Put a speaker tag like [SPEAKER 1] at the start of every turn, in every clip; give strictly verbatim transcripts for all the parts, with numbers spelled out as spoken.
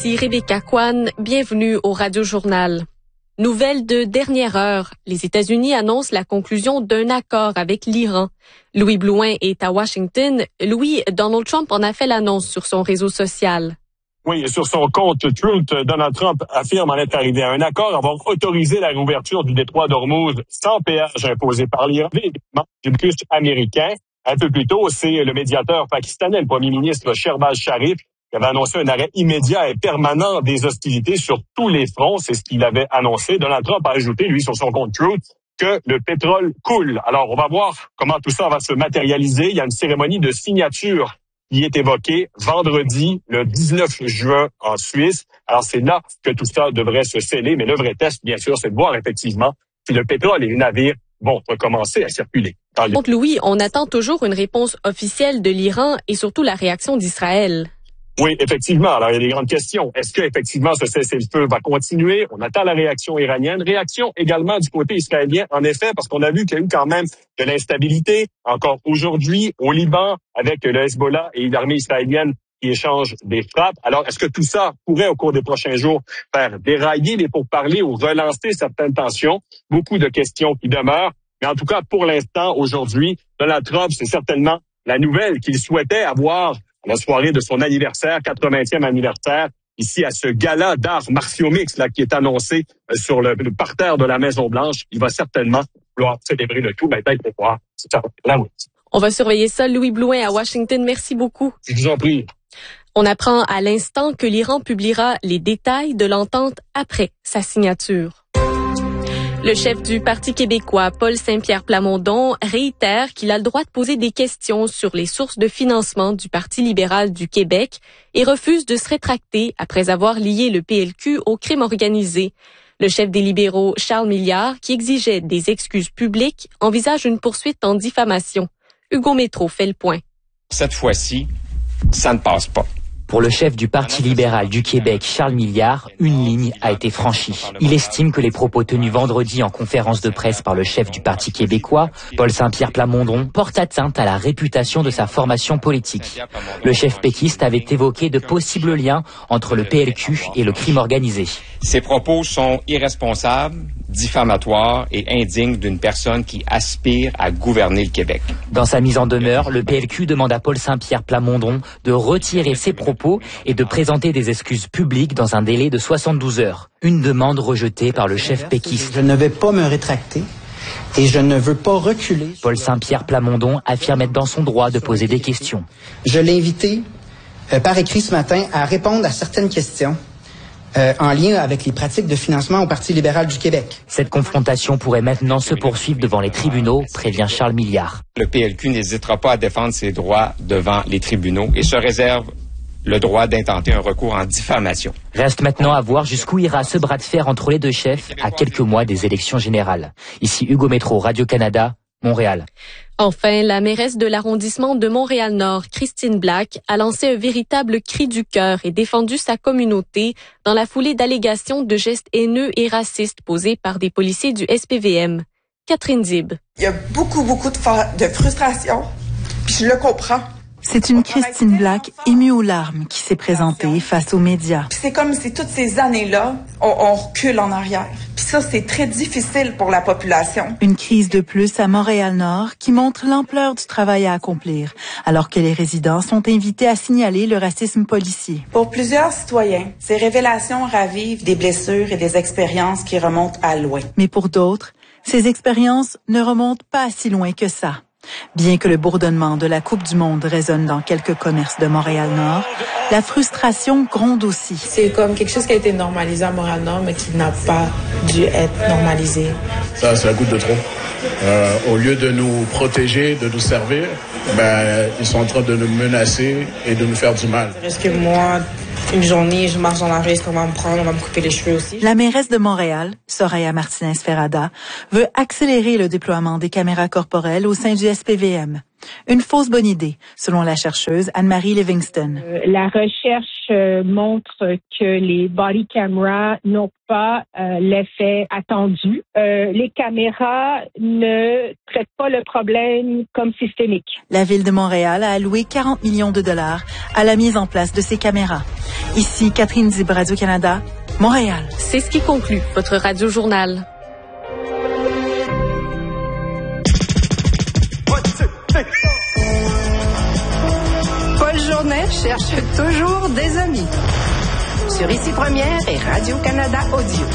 [SPEAKER 1] ici Rebecca Kwan, bienvenue au Radio Journal. Nouvelle de dernière heure, les États-Unis annoncent la conclusion d'un accord avec l'Iran. Louis Blouin est à Washington. Louis, Donald Trump en a fait l'annonce sur son réseau social.
[SPEAKER 2] Oui, sur son compte Truth, Donald Trump affirme en être arrivé à un accord avoir autorisé la réouverture du détroit d'Ormuz sans péage imposé par l'Iran du blocus américain. Un peu plus tôt, c'est le médiateur pakistanais, le premier ministre Shehbaz Sharif, qui avait annoncé un arrêt immédiat et permanent des hostilités sur tous les fronts. C'est ce qu'il avait annoncé. Donald Trump a ajouté, lui, sur son compte Truth, que le pétrole coule. Alors, on va voir comment tout ça va se matérialiser. Il y a une cérémonie de signature qui est évoquée vendredi, le dix-neuf juin, en Suisse. Alors, c'est là que tout ça devrait se sceller. Mais le vrai test, bien sûr, c'est de voir effectivement si le pétrole et les navires vont recommencer à circuler.
[SPEAKER 1] Donc, Louis, on attend toujours une réponse officielle de l'Iran et surtout la réaction d'Israël.
[SPEAKER 2] Oui, effectivement. Alors, il y a des grandes questions. Est-ce que effectivement ce cessez-le-feu va continuer? On attend la réaction iranienne. Réaction également du côté israélien, en effet, parce qu'on a vu qu'il y a eu quand même de l'instabilité encore aujourd'hui au Liban avec le Hezbollah et l'armée israélienne qui échangent des frappes. Alors, est-ce que tout ça pourrait, au cours des prochains jours, faire dérailler les pourparlers ou relancer certaines tensions? Beaucoup de questions qui demeurent. Mais en tout cas, pour l'instant, aujourd'hui, Donald Trump, c'est certainement la nouvelle qu'il souhaitait avoir la soirée de son anniversaire, quatre-vingtième anniversaire, ici à ce gala d'arts martiaux mix là qui est annoncé sur le, le parterre de la Maison-Blanche. Il va certainement vouloir célébrer le tout, mais peut-être pour voir. Là, oui.
[SPEAKER 1] On va surveiller ça. Louis Blouin à Washington, merci beaucoup.
[SPEAKER 2] Je vous en prie.
[SPEAKER 1] On apprend à l'instant que l'Iran publiera les détails de l'entente après sa signature. Le chef du Parti québécois, Paul Saint-Pierre Plamondon, réitère qu'il a le droit de poser des questions sur les sources de financement du Parti libéral du Québec et refuse de se rétracter après avoir lié le P L Q au crime organisé. Le chef des libéraux, Charles Milliard, qui exigeait des excuses publiques, envisage une poursuite en diffamation. Hugo Métro fait le point.
[SPEAKER 3] Cette fois-ci, ça ne passe pas.
[SPEAKER 4] Pour le chef du Parti libéral du Québec, Charles Milliard, une ligne a été franchie. Il estime que les propos tenus vendredi en conférence de presse par le chef du Parti québécois, Paul Saint-Pierre Plamondon, portent atteinte à la réputation de sa formation politique. Le chef péquiste avait évoqué de possibles liens entre le P L Q et le crime organisé.
[SPEAKER 3] Ces propos sont irresponsables, diffamatoires et indignes d'une personne qui aspire à gouverner le Québec.
[SPEAKER 4] Dans sa mise en demeure, le P L Q demande à Paul Saint-Pierre Plamondon de retirer ses propos et de présenter des excuses publiques dans un délai de soixante-douze heures. Une demande rejetée par le chef péquiste.
[SPEAKER 5] Je ne vais pas me rétracter et je ne veux pas reculer.
[SPEAKER 4] Paul Saint-Pierre Plamondon affirme être dans son droit de poser des questions.
[SPEAKER 5] Je l'ai invité euh, par écrit ce matin à répondre à certaines questions euh, en lien avec les pratiques de financement au Parti libéral du Québec.
[SPEAKER 4] Cette confrontation pourrait maintenant se poursuivre devant les tribunaux, prévient Charles Milliard.
[SPEAKER 3] Le P L Q n'hésitera pas à défendre ses droits devant les tribunaux et se réserve le droit d'intenter un recours en diffamation.
[SPEAKER 4] Reste maintenant à voir jusqu'où ira ce bras de fer entre les deux chefs à quelques mois des élections générales. Ici Hugo Métro, Radio-Canada, Montréal.
[SPEAKER 1] Enfin, la mairesse de l'arrondissement de Montréal-Nord, Christine Black, a lancé un véritable cri du cœur et défendu sa communauté dans la foulée d'allégations de gestes haineux et racistes posés par des policiers du S P V M. Catherine Zib.
[SPEAKER 6] Il y a beaucoup, beaucoup de, fa- de frustration, puis je le comprends.
[SPEAKER 7] C'est une Christine Black émue aux larmes qui s'est présentée face aux médias.
[SPEAKER 6] Puis c'est comme si toutes ces années-là, on, on recule en arrière. Puis ça, c'est très difficile pour la population.
[SPEAKER 7] Une crise de plus à Montréal-Nord qui montre l'ampleur du travail à accomplir, alors que les résidents sont invités à signaler le racisme policier.
[SPEAKER 6] Pour plusieurs citoyens, ces révélations ravivent des blessures et des expériences qui remontent à loin.
[SPEAKER 7] Mais pour d'autres, ces expériences ne remontent pas si loin que ça. Bien que le bourdonnement de la Coupe du Monde résonne dans quelques commerces de Montréal-Nord, la frustration gronde aussi.
[SPEAKER 8] C'est comme quelque chose qui a été normalisé à Montréal-Nord, mais qui n'a pas dû être normalisé.
[SPEAKER 9] Ça, c'est la goutte de trop. Euh, au lieu de nous protéger, de nous servir, ben, ils sont en train de nous menacer et de nous faire du mal.
[SPEAKER 8] Est-ce que moi, une journée, je marche dans la rue, est-ce qu'on va me prendre, on va me couper les cheveux aussi?
[SPEAKER 7] La mairesse de Montréal, Soraya Martinez-Ferrada, veut accélérer le déploiement des caméras corporelles au sein du S P V M. Une fausse bonne idée, selon la chercheuse Anne-Marie Livingston.
[SPEAKER 10] Euh, la recherche euh, montre que les body cameras n'ont pas euh, l'effet attendu. Euh, les caméras ne traitent pas le problème comme systémique.
[SPEAKER 7] La Ville de Montréal a alloué quarante millions de dollars à la mise en place de ces caméras. Ici, Catherine Zib, Radio-Canada, Montréal.
[SPEAKER 1] C'est ce qui conclut votre radio-journal.
[SPEAKER 11] Paul Journet cherche toujours des amis. Sur Ici Première et Radio-Canada Audio.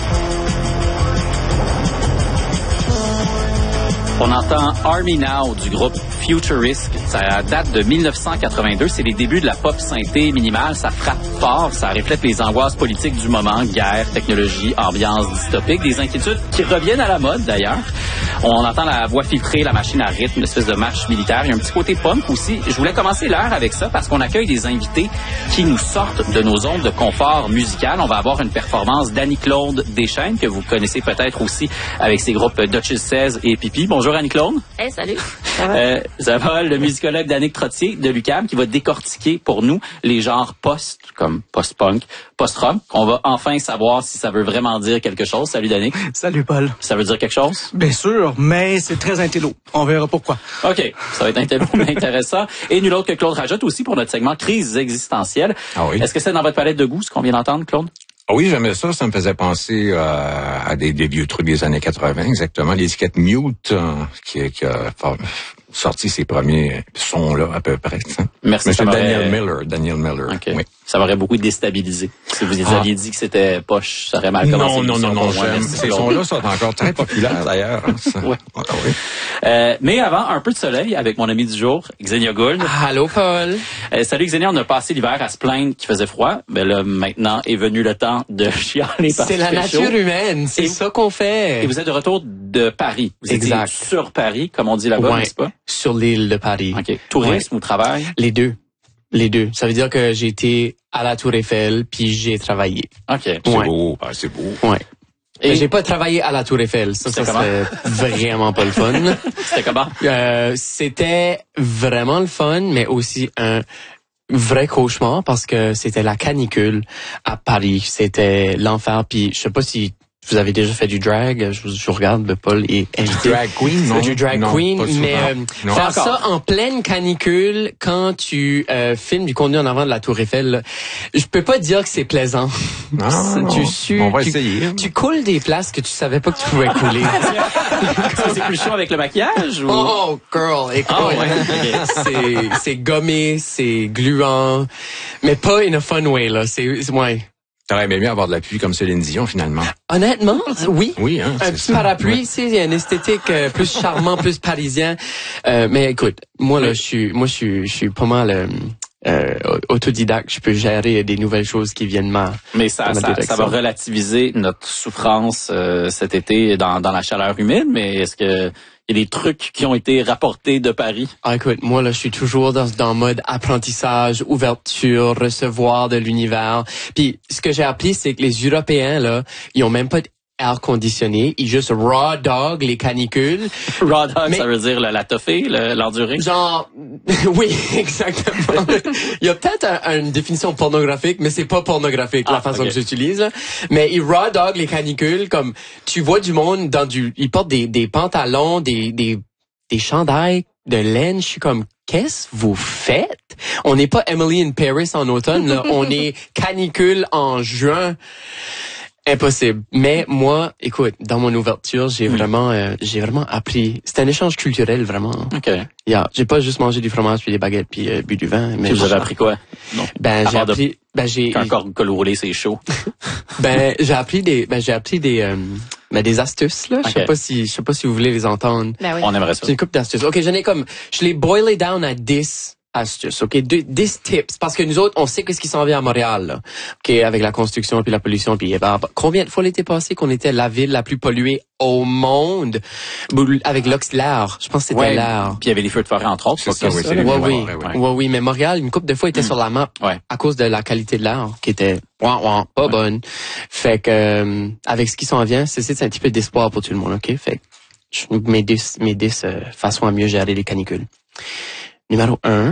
[SPEAKER 12] On entend Army Now du groupe Futuristic. Ça date de dix-neuf cent quatre-vingt-deux. C'est les débuts de la pop synthé minimale. Ça frappe fort. Ça reflète les angoisses politiques du moment. Guerre, technologie, ambiance dystopique. Des inquiétudes qui reviennent à la mode, d'ailleurs. On entend la voix filtrée, la machine à rythme, une espèce de marche militaire. Il y a un petit côté punk aussi. Je voulais commencer l'heure avec ça parce qu'on accueille des invités qui nous sortent de nos zones de confort musical. On va avoir une performance d'Annie-Claude Deschênes, que vous connaissez peut-être aussi avec ses groupes Duchess seize et Pipi. Bonjour Annie-Claude.
[SPEAKER 1] Hey, salut.
[SPEAKER 12] Ça va? Euh, ça va, le musicologue Danick Trottier de l'U Q A M qui va décortiquer pour nous les genres post, comme post-punk, post-rock. On va enfin savoir si ça veut vraiment dire quelque chose. Salut Danick.
[SPEAKER 13] Salut Paul.
[SPEAKER 12] Ça veut dire quelque chose?
[SPEAKER 13] Bien sûr, mais c'est très intello. On verra pourquoi.
[SPEAKER 12] OK, ça va être intello, mais intéressant. Et nul autre que Claude Rajotte aussi pour notre segment Crise existentielle.
[SPEAKER 14] Ah oui.
[SPEAKER 12] Est-ce que c'est dans votre palette de goût ce qu'on vient d'entendre, Claude?
[SPEAKER 14] Ah oui, j'aimais ça. Ça me faisait penser euh, à des, des vieux trucs des années quatre-vingts, exactement. L'étiquette Mute euh, qui, qui a sorti ses premiers sons-là, à peu près. T'sais.
[SPEAKER 12] Merci.
[SPEAKER 14] Monsieur Daniel Miller. Daniel Miller.
[SPEAKER 12] Okay.
[SPEAKER 14] Oui.
[SPEAKER 12] Ça m'aurait beaucoup déstabilisé. Si vous ah. aviez dit que c'était poche, ça aurait mal commencé.
[SPEAKER 14] Non, non, non, non, j'aime. Ces sons-là sont encore très populaires, d'ailleurs.
[SPEAKER 12] Oui. Ah, oui. Euh, mais avant, un peu de soleil avec mon ami du jour, Xenia Gould.
[SPEAKER 15] Allô, Paul.
[SPEAKER 12] Euh, salut, Xenia. On a passé l'hiver à se plaindre qu'il faisait froid. Mais là, maintenant, est venu le temps de chialer parce
[SPEAKER 15] C'est la nature
[SPEAKER 12] chaud.
[SPEAKER 15] humaine. C'est et, ça qu'on fait.
[SPEAKER 12] Et vous êtes de retour de Paris. Vous
[SPEAKER 15] exact.
[SPEAKER 12] Étiez sur Paris, comme on dit là-bas,
[SPEAKER 15] ouais,
[SPEAKER 12] n'est-ce pas?
[SPEAKER 15] Sur l'île de Paris.
[SPEAKER 12] OK. Tourisme ouais. ou travail?
[SPEAKER 15] Les deux. Les deux. Ça veut dire que j'ai été à la Tour Eiffel puis j'ai travaillé.
[SPEAKER 12] OK.
[SPEAKER 14] C'est
[SPEAKER 15] ouais.
[SPEAKER 14] beau. Ah, c'est beau.
[SPEAKER 15] Ouais. Et mais j'ai pas travaillé à la Tour Eiffel. Ça, ça serait vraiment pas le fun.
[SPEAKER 12] C'était comment?
[SPEAKER 15] Euh, c'était vraiment le fun, mais aussi un vrai cauchemar parce que c'était la canicule à Paris. C'était l'enfer. Puis je sais pas si vous avez déjà fait du drag, je, je regarde Paul et
[SPEAKER 14] du drag queen, non?
[SPEAKER 15] Du drag
[SPEAKER 14] non,
[SPEAKER 15] queen, mais euh,
[SPEAKER 14] non.
[SPEAKER 15] faire ça en pleine canicule quand tu euh, filmes du contenu en avant de la Tour Eiffel, là, je peux pas dire que c'est plaisant.
[SPEAKER 14] Non, non,
[SPEAKER 15] tu sues,
[SPEAKER 14] on va
[SPEAKER 15] tu,
[SPEAKER 14] essayer.
[SPEAKER 15] Tu coules des places que tu savais pas que tu pouvais couler.
[SPEAKER 12] C'est plus chaud avec le maquillage ou?
[SPEAKER 15] Oh girl, écoute,
[SPEAKER 12] oh, ouais. okay.
[SPEAKER 15] c'est c'est gommé, c'est gluant, mais pas in a fun way là. C'est c'est ouais.
[SPEAKER 14] T'aurais aimé mieux avoir de la pluie comme Céline Dion, finalement.
[SPEAKER 15] Honnêtement, oui.
[SPEAKER 14] Oui, hein.
[SPEAKER 15] Un petit parapluie, c'est ouais. une esthétique euh, plus charmant, plus parisien. Euh, mais écoute, moi là, je suis, moi je suis, je suis pas mal euh, euh, autodidacte. Je peux gérer des nouvelles choses qui viennent ma.
[SPEAKER 12] Mais ça, ça, ça va relativiser notre souffrance euh, cet été dans, dans la chaleur humide. Mais est-ce que il y a des trucs qui ont été rapportés de Paris?
[SPEAKER 15] Ah, écoute, moi, là, je suis toujours dans, dans le mode apprentissage, ouverture, recevoir de l'univers. Puis, ce que j'ai appris, c'est que les Européens, là, ils ont même pas air conditionné, ils juste raw dog les canicules.
[SPEAKER 12] Raw dog, mais, ça veut dire le, la toffée, le, l'endurée?
[SPEAKER 15] Genre, oui, exactement. Il y a peut-être un, une définition pornographique, mais c'est pas pornographique ah, la façon okay. que j'utilise. Mais ils raw dog les canicules, comme tu vois du monde dans du, ils portent des, des pantalons, des, des, des chandails de laine. Je suis comme, qu'est-ce que vous faites? On n'est pas Emily in Paris en automne, là. On est canicule en juin. Impossible. Mais moi, écoute, dans mon ouverture, j'ai oui. vraiment, euh, j'ai vraiment appris. C'est un échange culturel vraiment.
[SPEAKER 12] Ok.
[SPEAKER 15] Yeah. J'ai pas juste mangé du fromage puis des baguettes puis euh, bu du vin. Mais
[SPEAKER 12] vous avez appris quoi? Non.
[SPEAKER 15] Ben j'ai appris.
[SPEAKER 12] De...
[SPEAKER 15] Ben j'ai.
[SPEAKER 12] Qu'un col roulé c'est chaud.
[SPEAKER 15] ben j'ai appris des. Ben j'ai appris des. Euh, ben des astuces là. Je sais okay. pas si, je sais pas si vous voulez les entendre.
[SPEAKER 1] Ben oui.
[SPEAKER 12] On aimerait ça.
[SPEAKER 15] C'est une couple d'astuces. Ok, j'en ai comme, je l'ai boilé down à dix. Astuces, ok, dix tips, parce que nous autres, on sait qu'est-ce qui s'en vient à Montréal, là. Ok, avec la construction puis la pollution puis bah, combien de fois l'été passé qu'on était la ville la plus polluée au monde avec l'air, je pense que c'était
[SPEAKER 12] ouais,
[SPEAKER 15] l'air.
[SPEAKER 12] Puis il y avait les feux de forêt entre autres.
[SPEAKER 15] C'est ça, oui, ça, oui, oui, oui, oui, oui, mais Montréal, une couple de fois était mm. sur la map
[SPEAKER 12] ouais.
[SPEAKER 15] à cause de la qualité de l'air qui était ouah, ouah, pas ouais. bonne. Fait que euh, avec ce qui s'en vient, c'est, c'est un petit peu d'espoir pour tout le monde, ok. Fait que mes dix, mes dix euh, façons à mieux gérer les canicules. Numéro un.